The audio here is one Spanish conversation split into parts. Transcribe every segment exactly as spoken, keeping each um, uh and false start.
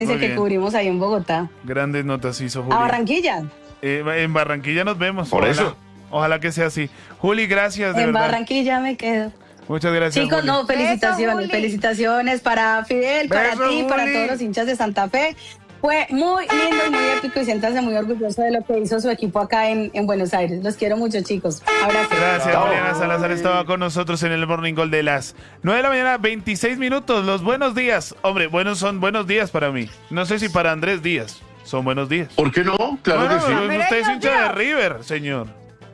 Muy que bien. cubrimos ahí en Bogotá. Grandes notas hizo Juli. A Barranquilla. Eh, en Barranquilla nos vemos. Por Ojalá, eso. Ojalá que sea así. Juli, gracias, de En verdad. Barranquilla me quedo. Muchas gracias, Chicos, Juli. no, felicitaciones, Juli. felicitaciones para Fidel, para Beso, ti, para Juli. todos los hinchas de Santa Fe. Fue muy lindo y muy épico y siéntanse muy orgulloso de lo que hizo su equipo acá en, en Buenos Aires. Los quiero mucho, chicos. Abrazo. Gracias, Chao. Juliana Salazar estaba con nosotros en el Morning Call de las nueve de la mañana, veintiséis minutos. Los buenos días. Hombre, buenos son buenos días para mí. No sé si para Andrés Díaz son buenos días. ¿Por qué no? Claro Bueno, que sí. usted es Merengues hincha de días. River, señor.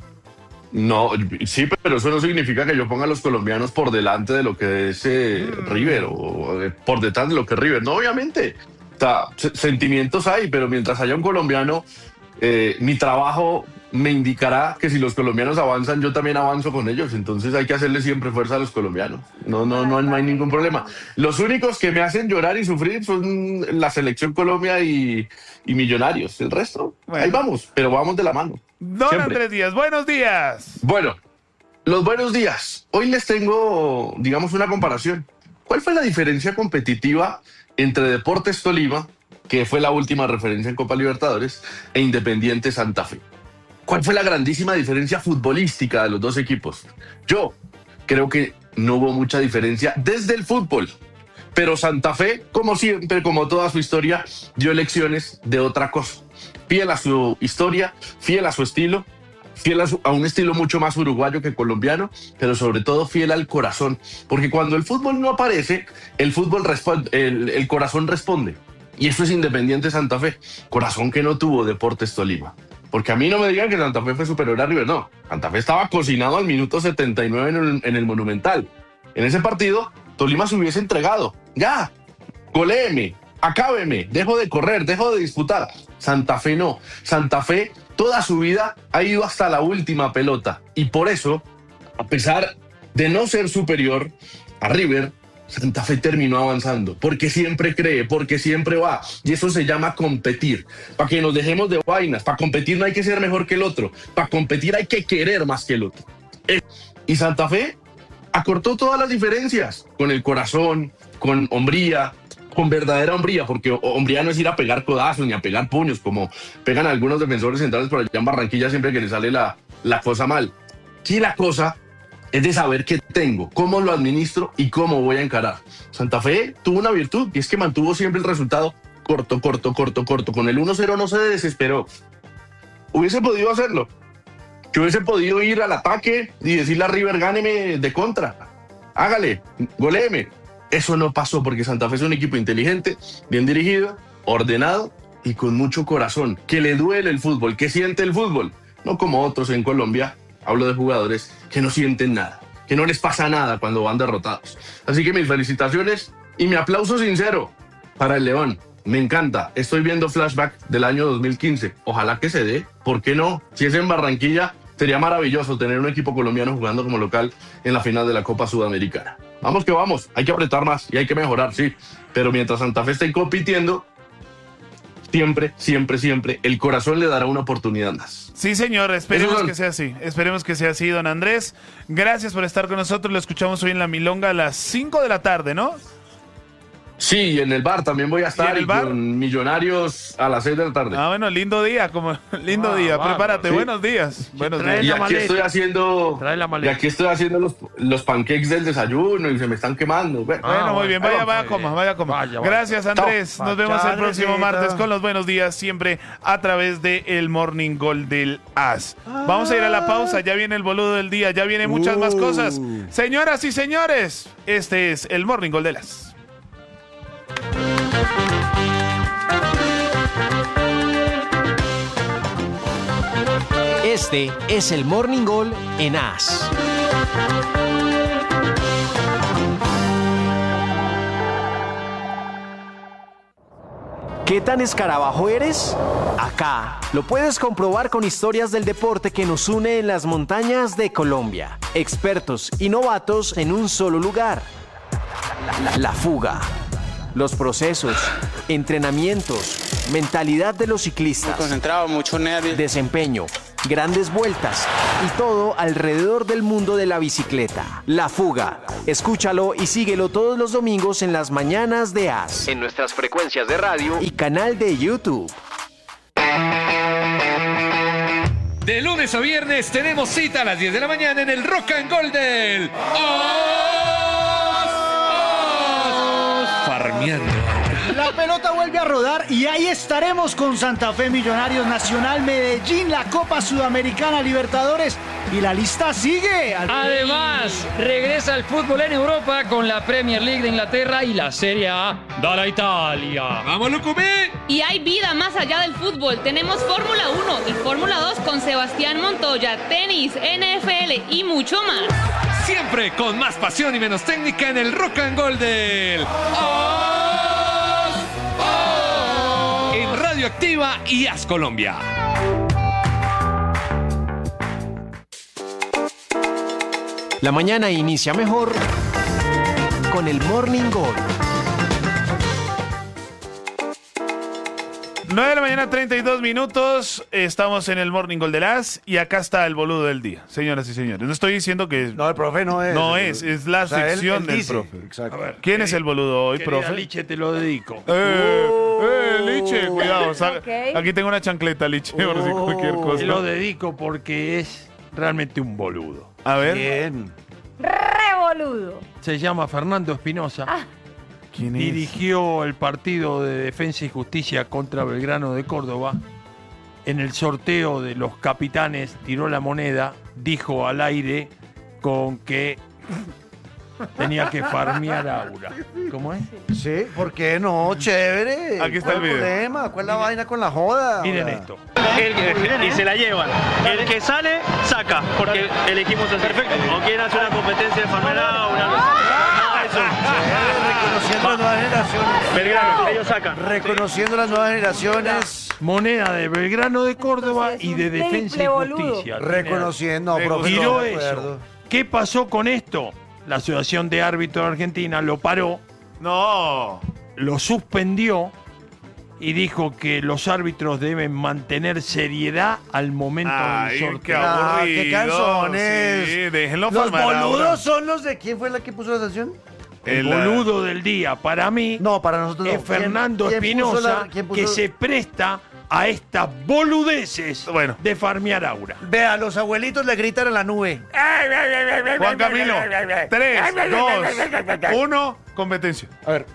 No, sí, pero eso no significa que yo ponga a los colombianos por delante de lo que es eh, River o eh, por detrás de lo que es River. No, obviamente. O sea, se- sentimientos hay, pero mientras haya un colombiano, eh, mi trabajo me indicará que si los colombianos avanzan, yo también avanzo con ellos. Entonces hay que hacerle siempre fuerza a los colombianos. No, no, no, no hay ningún problema. Los únicos que me hacen llorar y sufrir son la selección Colombia y, y Millonarios. El resto, Bueno. ahí vamos, pero vamos de la mano. Don Siempre. Andrés Díaz, buenos días. Bueno, los buenos días. Hoy les tengo, digamos, una comparación. ¿Cuál fue la diferencia competitiva entre Deportes Tolima, que fue la última referencia en Copa Libertadores, e Independiente Santa Fe? ¿Cuál fue la grandísima diferencia futbolística de los dos equipos? Yo creo que no hubo mucha diferencia desde el fútbol. Pero Santa Fe, como siempre, como toda su historia, dio lecciones de otra cosa. Fiel a su historia, fiel a su estilo, fiel a, su- a un estilo mucho más uruguayo que colombiano, pero sobre todo fiel al corazón. Porque cuando el fútbol no aparece, el fútbol responde, el, el corazón responde. Y eso es Independiente Santa Fe, corazón que no tuvo Deportes Tolima. Porque a mí no me digan que Santa Fe fue superior a River, no. Santa Fe estaba cocinado al minuto setenta y nueve en el, en el Monumental. En ese partido, Tolima se hubiese entregado. Ya, goléeme, acábeme, dejo de correr, dejo de disputar. Santa Fe no. Santa Fe toda su vida ha ido hasta la última pelota. Y por eso, a pesar de no ser superior a River, Santa Fe terminó avanzando, porque siempre cree, porque siempre va, y eso se llama competir. Para que nos dejemos de vainas, para competir no hay que ser mejor que el otro, para competir hay que querer más que el otro. Eh, Y Santa Fe acortó todas las diferencias, con el corazón, con hombría, con verdadera hombría, porque ho- hombría no es ir a pegar codazos ni a pegar puños, como pegan algunos defensores centrales por allá en Barranquilla siempre que les sale la, la cosa mal. Aquí la cosa es de saber qué tengo, cómo lo administro y cómo voy a encarar. Santa Fe tuvo una virtud y es que mantuvo siempre el resultado corto, corto, corto, corto. Con el uno cero no se desesperó. Hubiese podido hacerlo. Que hubiese podido ir al ataque y decirle a River, gáneme de contra. Hágale, goléeme. Eso no pasó porque Santa Fe es un equipo inteligente, bien dirigido, ordenado y con mucho corazón. Que le duele el fútbol, que siente el fútbol. No como otros en Colombia. Hablo de jugadores que no sienten nada, que no les pasa nada cuando van derrotados. Así que mis felicitaciones y mi aplauso sincero para el León. Me encanta. Estoy viendo flashback del año dos mil quince. Ojalá que se dé. ¿Por qué no? Si es en Barranquilla, sería maravilloso tener un equipo colombiano jugando como local en la final de la Copa Sudamericana. Vamos que vamos. Hay que apretar más y hay que mejorar, sí. Pero mientras Santa Fe esté compitiendo, siempre, siempre, siempre, el corazón le dará una oportunidad más. Sí, señor, esperemos Esos son- que sea así. Esperemos que sea así, don Andrés. Gracias por estar con nosotros. Lo escuchamos hoy en La Milonga a las cinco de la tarde, ¿no? Sí, en el bar también voy a estar ¿Y en el y bar? con Millonarios a las seis de la tarde. Ah, bueno, lindo día, como lindo Ah, día. vamos, Prepárate, sí. buenos días. Buenos trae días. y la aquí maleta. estoy haciendo Trae la y maleta. aquí estoy haciendo los, los pancakes del desayuno y se me están quemando. Bueno, Ah, Bueno, muy bueno, bien, vaya, bueno, vaya, muy coma, bien. vaya, coma. Vaya, vaya. Gracias, Andrés. Chao. Nos vemos el próximo Chao, martes Andresito. con los buenos días, siempre a través de el Morning Gol del As. Vamos a ir a la pausa, ya viene el boludo del día, ya viene muchas más cosas. Señoras y señores, este es el Morning Gol del As. Este es el Morning Call en As. ¿Qué tan escarabajo eres? Acá lo puedes comprobar con historias del deporte que nos une en las montañas de Colombia. Expertos y novatos en un solo lugar. La, la fuga. Los procesos, entrenamientos, mentalidad de los ciclistas, Concentrado, mucho nervio. desempeño, grandes vueltas y todo alrededor del mundo de la bicicleta. La Fuga. Escúchalo y síguelo todos los domingos en las mañanas de As, en nuestras frecuencias de radio y canal de YouTube. De lunes a viernes tenemos cita a las diez de la mañana en el Rock and Roll del As. As. Farmeando. La pelota vuelve a rodar y ahí estaremos con Santa Fe, Millonarios, Nacional, Medellín, la Copa Sudamericana, Libertadores y la lista sigue. Además, regresa el fútbol en Europa con la Premier League de Inglaterra y la Serie A de Italia. ¡Vámonos, comer! Y hay vida más allá del fútbol. Tenemos Fórmula uno y Fórmula dos con Sebastián Montoya, tenis, N F L y mucho más. Siempre con más pasión y menos técnica en el Rock and Roll del As. En Radio Activa y As Colombia. La mañana inicia mejor con el Morning Gol. nueve de la mañana, treinta y dos minutos. Estamos en el Morning Gol de las y acá está el boludo del día, señoras y señores. No estoy diciendo que... No, el profe no es. No es, es la O sea, él- sección él del dice. profe. Exacto. A ver, ¿Quién eh, es el boludo hoy, Querida profe? Liche, te lo dedico. Eh, eh, Liche, cuidado. sa- Ok. Aquí tengo una chancleta, Liche, por si cualquier Te cosa. lo dedico porque es realmente un boludo. A ver, Bien. Revoludo. Se llama Fernando Espinosa. ¿quién es? Dirigió el partido de Defensa y Justicia contra Belgrano de Córdoba. En el sorteo de los capitanes tiró la moneda, dijo al aire con que tenía que farmear Aura. ¿Cómo es? Sí, ¿por qué no? Chévere. Aquí está ¿Cuál el video. problema? ¿Cuál es la vaina con la joda? Miren Ahora? esto. y se la llevan. El que sale, saca, porque elegimos el perfecto. O quieren hacer una competencia de farmera, una... Reconociendo las nuevas generaciones. Belgrano, ellos sacan. Reconociendo las nuevas generaciones. Moneda de Belgrano de Córdoba Entonces, y un de Defensa y triple boludo. Justicia. Reconociendo, Me profe. Tiró no, de eso. acuerdo. ¿Qué pasó con esto? La Asociación de Árbitros de Argentina lo paró, No. lo suspendió y dijo que los árbitros deben mantener seriedad al momento Ay, del qué sorteo. Ah, aburrido. qué canzones. Sí, déjenlo Los farmar ahora. boludos son los de quién fue la que puso la sanción. El El, boludo del día para mí No, para nosotros no. es Fernando ¿Quién- quién puso Espinosa, la- quién puso- que se presta a estas boludeces Bueno. de farmear Aura. Vea, los abuelitos le gritan en la nube. Juan Camilo, tres, dos, uno, competencia. A ver.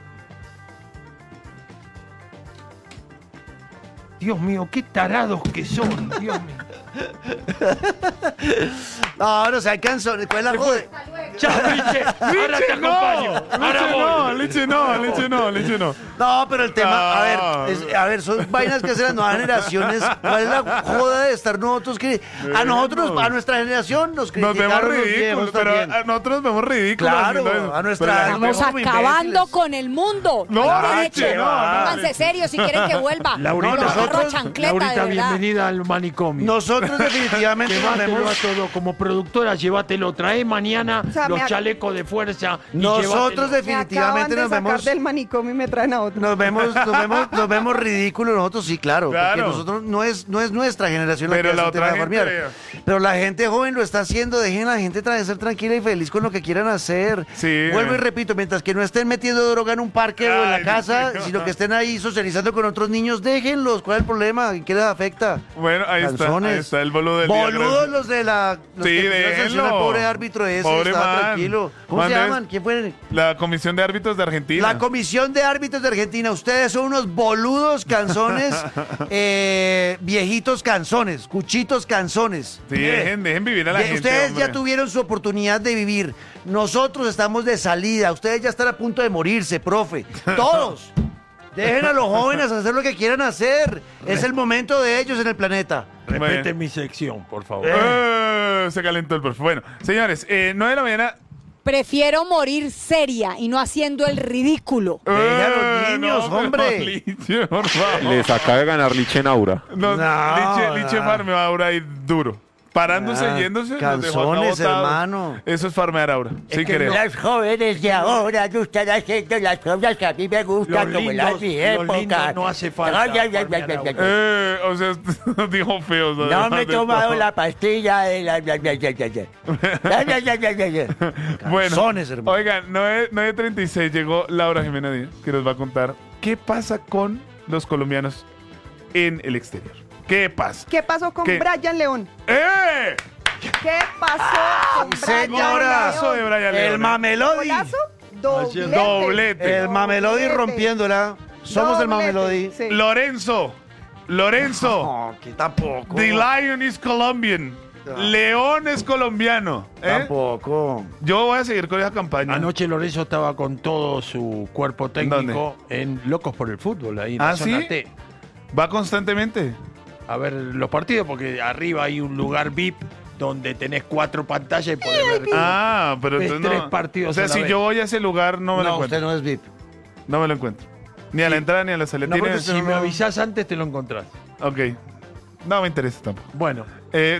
Dios mío, qué tarados que son, Dios mío. No, no, o sea, hay canciones. ¿Cuál es la joda? Chao, Liche. Ahora te no, acompaño. Ahora Liche voy. no, Liche no, Liche no, Liche no. No, pero el tema, a No. ver, es- a ver, son vainas que hacen las nuevas generaciones. ¿Cuál es la joda de estar nosotros que a nosotros, a nuestra generación nos Nos vemos criticaron los ridículos, viejos pero también? a nosotros vemos ridículos. Claro, haciendo eso. a nuestra- Pero la gente- Estamos como acabando imbéciles. con el mundo. No, Hay Liche, derecho. no, no. Pónganse serios si quieren que vuelva. Laurita, Los agarro a nosotros- chancleta, Laurita, de verdad. bienvenida al manicomio. Nosotros definitivamente nos Llévatelo a vemos, todo, como productora, llévatelo, trae mañana O sea, los me ac- chalecos de fuerza y nosotros llévatelo. Me acaban definitivamente de nos sacar vemos, del manicomio y me traen a otro. nos vemos, nos vemos, nos vemos ridículos nosotros, sí, claro, Claro. porque nosotros no es, no es nuestra generación la Pero que la hace el otra tema de gente, farmear. Pero la gente joven lo está haciendo, dejen a la gente tra- ser tranquila y feliz con lo que quieran hacer. Sí. Vuelvo y repito, mientras que no estén metiendo droga en un parque o en la Ay, casa, Dios mío. sino que estén ahí socializando con otros niños, déjenlos. ¿Cuál es el problema? ¿Qué les afecta? Bueno, ahí está, Canzones. ahí está el boludo del día. Boludos gracias. los de la... Los Sí, que pusieron sanción déjenlo. al pobre árbitro ese, Pobre estaba man. tranquilo. ¿Cómo se Man, llaman? ¿Quién fue? La Comisión de Árbitros de Argentina. La Comisión de Árbitros de Argentina. Ustedes son unos boludos canzones, eh, viejitos canzones, cuchitos canzones. Sí, Mire, dejen, dejen vivir a la ya- gente. ustedes hombre. ya tuvieron su oportunidad de vivir. Nosotros estamos de salida. Ustedes ya están a punto de morirse, profe. Todos. Dejen a los jóvenes hacer lo que quieran hacer. Es el momento de ellos en el planeta. Respeten Bueno. mi sección, por favor. Eh, se calentó el profe. Bueno, señores, eh, nueve de la mañana. Prefiero morir seria y no haciendo el ridículo. Deja a los Eh, niños, no, hombre. pero, Liche, por favor. Les acaba de ganar Liche en Aura. No, No, Liche, Liche no. Farme va a durar ahí duro. parándose, Ah, yéndose. nos dejó acá canzones, botados. hermano. Eso es farmear ahora. Sí, creo. Los jóvenes de ahora no están haciendo las cosas que a mí me gustan, Los como las lindos- mi los época. lindos no hace falta No, ya, ya, ya, farmear ya, ya, ahora. ya. Eh, o sea, dijo feo. No además me he de tomado todo. la pastilla de la... Ya, ya, ya, ya, ya. Ya, ya, ya, ya, ya, ya. Bueno, Canzones, hermano. oigan, nueve treinta y seis llegó Laura Jimena Díaz, que nos va a contar qué pasa con los colombianos en el exterior. ¿Qué pasa? ¿Qué pasó con ¿Qué? Brian León? ¡Eh! ¿Qué pasó con Brian señora. Golazo de León? Brian León. El Mamelodi. ¿Golazo? Doblete. Doblete. El Mamelodi Doblete. rompiéndola. Somos el Doblete, Mamelodi. sí. Lorenzo. Lorenzo. No, que tampoco. The Lion is Colombian. León es colombiano. ¿eh? Tampoco. Yo voy a seguir con esa campaña. Anoche Lorenzo estaba con todo su cuerpo técnico en Locos por el Fútbol, ahí en ¿Ah, la zona sí? T. Va constantemente. A ver los partidos, porque arriba hay un lugar V I P donde tenés cuatro pantallas y podés ver. Ah, pero Ves entonces tres no. partidos O sea, a la si vez. yo voy a ese lugar, no me lo No, encuentro. usted no es V I P. No me lo encuentro. Ni a la entrada ni a la salida. No, Tiene- porque si me avisás antes te lo encontrás. Ok. No me interesa tampoco. Bueno, Eh,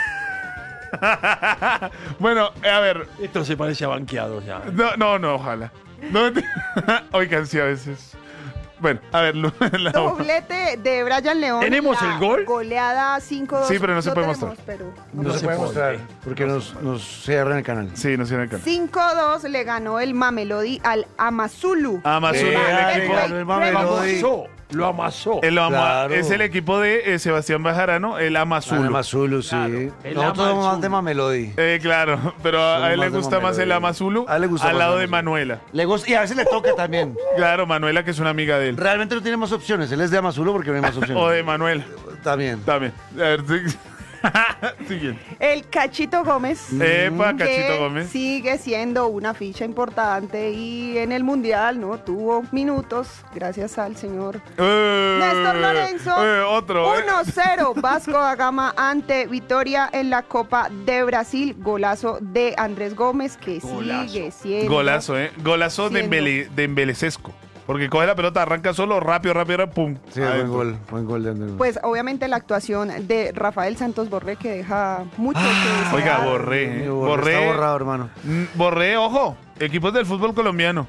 bueno, eh, a ver. esto se parece a banqueado ya. No, no, no, ojalá. No, oigan, sí, a veces. Bueno, a ver. Lu- la- Doblete de Brian León. ¿Tenemos la el gol? Goleada cinco dos. Sí, pero no se puede tenemos, mostrar. pero- No, No se se puede puede. mostrar porque nos, nos cierran el canal. Sí, no sé acá. cinco dos le ganó el Mamelodi al Amazulu. Amazulu, Eh, el ah, equipo. ganó el Lo Mamelodi. amasó, lo amasó. El ama- Claro. Es el equipo de eh, Sebastián Bajarano, el Amazulu. Amazulu, sí. Claro, el Nosotros somos más Amazulu. de Mamelodi. Eh, claro, pero a, Somos a él le más de gusta más el Mamelodi. Amazulu A él le gusta al más lado el de Amazulu. Manuela. Le gusta, y a veces le toca también. Claro, Manuela, que es una amiga de él. Realmente no tiene más opciones. Él es de Amazulu porque no hay más opciones. O de Manuela. También. También. A ver, sí. Siguiente. El Cachito Gómez. Epa, que Cachito Gómez. sigue siendo una ficha importante y en el Mundial no tuvo minutos gracias al señor Eh, Néstor Lorenzo. eh, otro. eh. uno cero Vasco da Gama ante Vitoria en la Copa de Brasil. Golazo de Andrés Gómez que Golazo. sigue siendo. Golazo, ¿eh? Golazo de, Siendo. embele, de embelecesco. Porque coge la pelota, arranca solo, rápido, rápido, rápido, pum. Sí, buen adentro. gol. Buen gol de Andrés. Pues obviamente la actuación de Rafael Santos Borré que deja mucho que desear. Oiga, Borré, Mi ¿eh? Borré Borré. Está borrado, hermano. Mm, Borré, ojo, equipos del fútbol colombiano.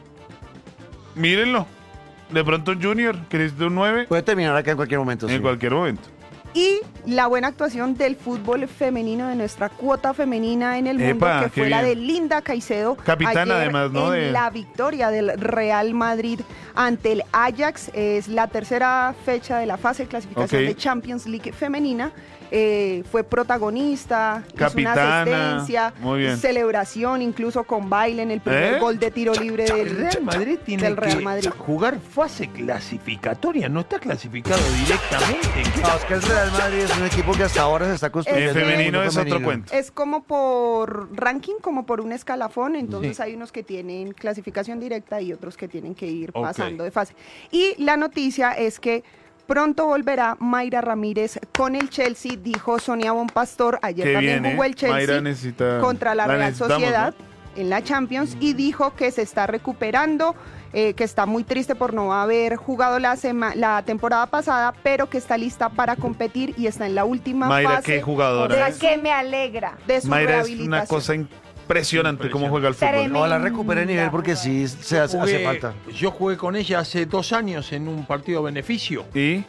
Mírenlo. De pronto un Junior, que necesita un nueve, Puede terminar acá en cualquier momento. en sí. cualquier momento. Y la buena actuación del fútbol femenino, de nuestra cuota femenina en el mundo, Epa, que qué fue la bien. de Linda Caicedo. Capitana, ayer además, ¿no? En De- la victoria del Real Madrid ante el Ajax. Es la tercera fecha de la fase de clasificación Ok. de Champions League femenina. Eh, fue protagonista, hizo Capitana, una asistencia, muy bien. celebración, incluso con baile en el primer ¿Eh? gol de tiro libre El del Real Madrid tiene del Real que Madrid. jugar fase clasificatoria, no está clasificado directamente. ¿Qué? No, es que el Real Madrid es un equipo que hasta ahora se está construyendo. En Es que- femenino mundo es otro femenino. cuento. Es como por ranking, como por un escalafón, entonces Sí. hay unos que tienen clasificación directa y otros que tienen que ir Ok. pasando de fase. Y la noticia es que pronto volverá Mayra Ramírez con el Chelsea, dijo Sonia Bonpastor. Ayer Qué también bien, jugó ¿eh? el Chelsea Mayra necesita- contra la, la Real necesitamos, Sociedad en la Champions y dijo que se está recuperando, eh, que está muy triste por no haber jugado la, sema- la temporada pasada, pero que está lista para competir y está en la última Mayra, fase qué jugadora. de O sea, su- que me alegra. de su Mayra es rehabilitación. una cosa impresionante cómo juega el fútbol. Tremendo. Ojalá recupere nivel porque sí se hace, hace Jugué- falta. Yo jugué con ella hace dos años en un partido beneficio. ¿Y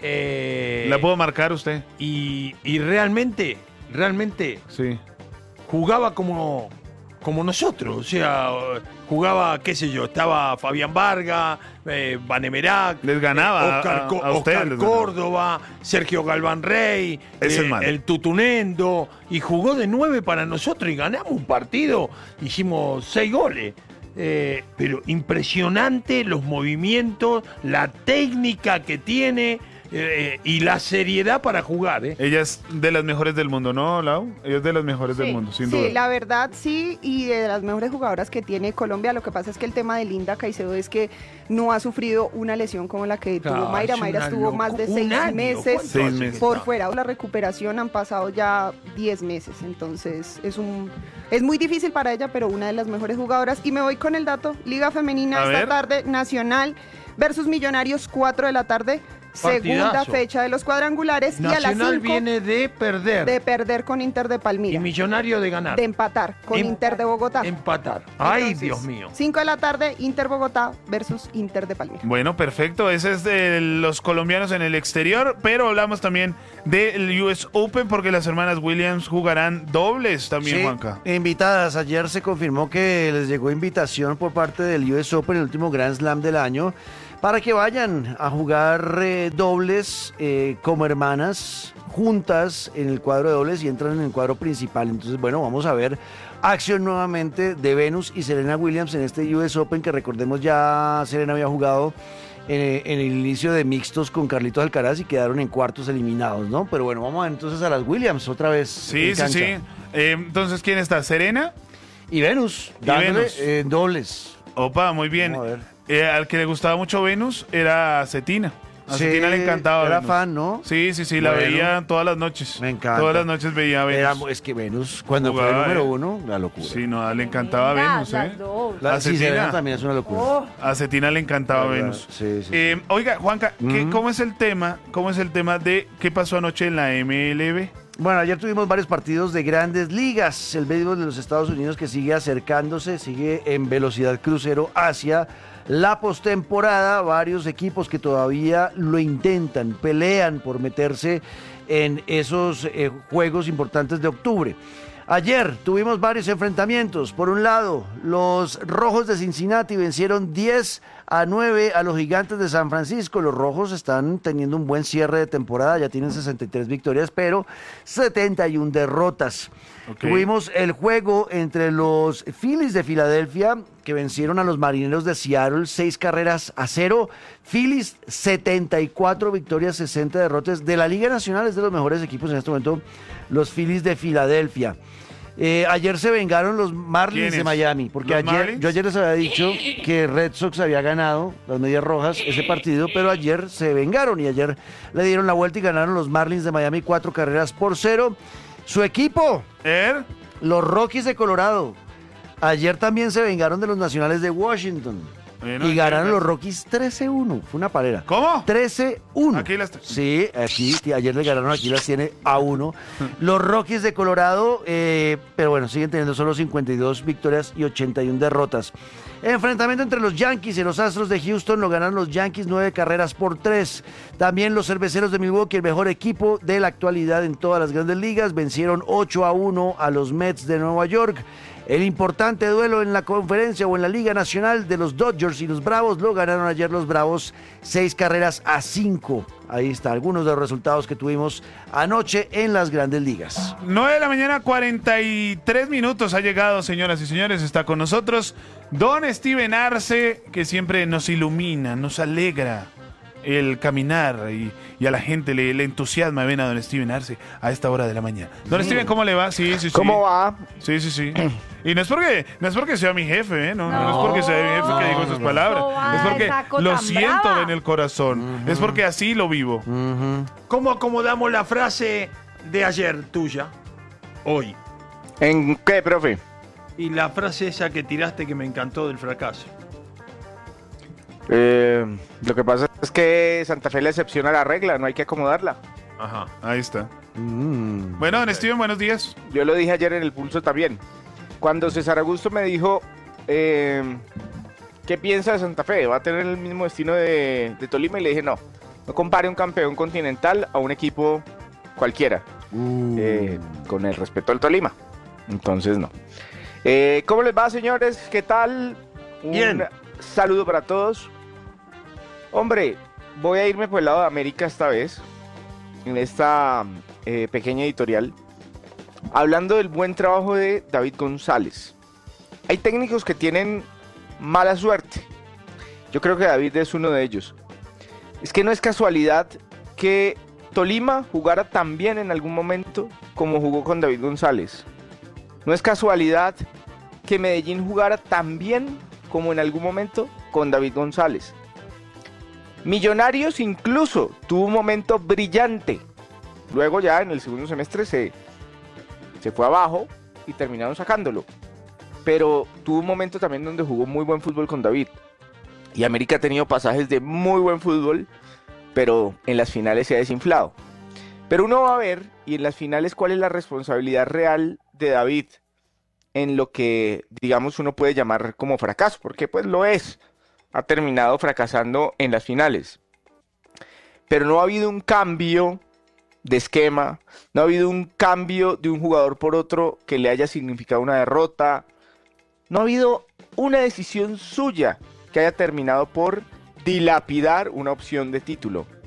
Eh, la puedo marcar usted? y, y realmente, realmente Sí. jugaba como, como nosotros. O sea, jugaba, qué sé yo, estaba Fabián Vargas, eh, Vanemerac, Les ganaba Oscar, a- Co- a ustedes Oscar les ganaba. Córdoba, Sergio Galván Rey, Ese eh, es malo. el Tutunendo, y jugó de nueve para nosotros y ganamos un partido, hicimos seis goles. Eh, pero impresionante los movimientos, la técnica que tiene eh, y la seriedad para jugar. ¿eh? Ella es de las mejores del mundo, ¿no, Lau? Ella es de las mejores del Sí, mundo, sin sí, duda. la verdad sí, y de las mejores jugadoras que tiene Colombia. Lo que pasa es que el tema de Linda Caicedo es que no ha sufrido una lesión como la que Claro, tuvo Mayra. es Mayra una estuvo más de locu- un seis año, meses ¿cuánto Seis hace que meses. por está? fuera. La recuperación han pasado ya diez meses, entonces es un es muy difícil para ella, pero una de las mejores jugadoras. Y me voy con el dato, Liga Femenina A esta ver. tarde, Nacional versus Millonarios, cuatro de la tarde. Segunda Partidazo. fecha de los cuadrangulares. y a las Nacional cinco viene de perder. de perder con Inter de Palmira. Y Millonario de ganar. De empatar con Em- Inter de Bogotá. Empatar. Ay, Entonces, Dios mío. cinco de la tarde, Inter Bogotá versus Inter de Palmira. Bueno, perfecto. Ese es de los colombianos en el exterior, pero hablamos también del U S Open porque las hermanas Williams jugarán dobles también, Sí, Juanca. invitadas. Ayer se confirmó que les llegó invitación por parte del U S Open, el último Grand Slam del año, para que vayan a jugar eh, dobles eh, como hermanas, juntas en el cuadro de dobles y entran en el cuadro principal. Entonces, bueno, vamos a ver acción nuevamente de Venus y Serena Williams en este U S Open, que recordemos ya Serena había jugado en, en el inicio de mixtos con Carlitos Alcaraz y quedaron en cuartos eliminados, ¿no? Pero bueno, vamos a ver entonces a las Williams otra vez. Sí, en sí, cancha. sí. Eh, entonces, ¿quién está? ¿Serena? Y Venus, Y dándole Venus. en dobles. Opa, muy bien. Vamos a ver. Eh, al que le gustaba mucho Venus era Cetina. A Sí, Cetina le encantaba era Venus. fan, ¿no? Sí, sí, sí, la Bueno. veía todas las noches. Me encanta. Todas las noches veía a Venus. Era- es que Venus, cuando fue el Jugaba, número eh. uno, la locura. Sí, no, le encantaba Venga, Venus, las ¿eh? dos. La, a sí, Cetina. Serena también es una locura. Oh, A Cetina le encantaba ¿Verdad? Venus. Sí, sí. Eh, oiga, Juanca, ¿qué- Ujú. ¿cómo es el tema? ¿Cómo es el tema de qué pasó anoche en la M L B? Bueno, ayer tuvimos varios partidos de grandes ligas. El béisbol de los Estados Unidos que sigue acercándose, sigue en velocidad crucero hacia la postemporada. Varios equipos que todavía lo intentan, pelean por meterse en esos eh, juegos importantes de octubre. Ayer tuvimos varios enfrentamientos. Por un lado, los Rojos de Cincinnati vencieron diez a nueve a los Gigantes de San Francisco. Los Rojos están teniendo un buen cierre de temporada, ya tienen sesenta y tres victorias, pero setenta y una derrotas. Ok. Tuvimos el juego entre los Phillies de Filadelfia, que vencieron a los Marineros de Seattle, seis carreras a cero. Phillies, setenta y cuatro victorias, sesenta derrotas. De la Liga Nacional es de los mejores equipos en este momento, los Phillies de Filadelfia. Eh, ayer se vengaron los Marlins ¿Quiénes? de Miami, porque ¿Los ayer, Marlins? yo ayer les había dicho que Red Sox había ganado las Medias Rojas ese partido, pero ayer se vengaron y ayer le dieron la vuelta y ganaron los Marlins de Miami cuatro carreras por cero. Su equipo, ¿Er? los Rockies de Colorado, ayer también se vengaron de los Nacionales de Washington. Bueno, Y ganaron ayer- los Rockies trece uno. Fue una palera. ¿Cómo? trece uno. Aquí las- Sí, aquí, tí- ayer le ganaron, aquí las tiene a uno. Los Rockies de Colorado, eh, pero bueno, siguen teniendo solo cincuenta y dos victorias y ochenta y una derrotas. Enfrentamiento entre los Yankees y los Astros de Houston, lo ganaron los Yankees nueve carreras por tres. También los Cerveceros de Milwaukee, el mejor equipo de la actualidad en todas las grandes ligas, vencieron ocho a uno a los Mets de Nueva York. El importante duelo en la conferencia o en la Liga Nacional de los Dodgers y los Bravos lo ganaron ayer los Bravos seis carreras a cinco. Ahí está, algunos de los resultados que tuvimos anoche en las grandes ligas. nueve de la mañana, cuarenta y tres minutos. Ha llegado, señoras y señores, está con nosotros don Steven Arce, que siempre nos ilumina, nos alegra el caminar y, y a la gente le, le entusiasma ven a don Steven Arce a esta hora de la mañana. Don Steven, ¿cómo le va? Sí, sí, sí. ¿Cómo va? Sí, sí, sí. Y no es porque, no es porque sea mi jefe, ¿eh? No, no, es porque sea mi jefe que digo sus palabras. No va, Es porque esa cosa lo tan siento brava. en el corazón. Es porque así lo vivo. ¿Cómo acomodamos la frase de ayer tuya? Hoy. ¿En qué, profe? Y la frase esa que tiraste que me encantó del fracaso. Eh, lo que pasa es que Santa Fe le excepciona la regla, no hay que acomodarla. Ajá, ahí está. Bueno, don Steven, buenos días. Yo lo dije ayer en el pulso también. Cuando César Augusto me dijo, eh, ¿qué piensa de Santa Fe? ¿Va a tener el mismo destino de, de Tolima? Y le dije, no, no compare un campeón continental a un equipo cualquiera, eh, con el respeto al Tolima. Entonces, no. Eh, ¿Cómo les va, señores? ¿Qué tal? Un Bien. saludo para todos. Hombre, voy a irme por el lado de América esta vez, en esta eh, pequeña editorial, hablando del buen trabajo de David González. Hay técnicos que tienen mala suerte. Yo creo que David es uno de ellos. Es que no es casualidad que Tolima jugara tan bien en algún momento como jugó con David González. No es casualidad que Medellín jugara tan bien como en algún momento con David González. Millonarios incluso tuvo un momento brillante. Luego ya en el segundo semestre se, se fue abajo y terminaron sacándolo. Pero tuvo un momento también donde jugó muy buen fútbol con David. Y América ha tenido pasajes de muy buen fútbol, pero en las finales se ha desinflado. Pero uno va a ver, y en las finales, cuál es la responsabilidad real de David en lo que, digamos, uno puede llamar como fracaso, porque pues lo es. Ha terminado fracasando en las finales. Pero no ha habido un cambio de esquema, no ha habido un cambio de un jugador por otro que le haya significado una derrota. No ha habido una decisión suya que haya terminado por dilapidar una opción de título.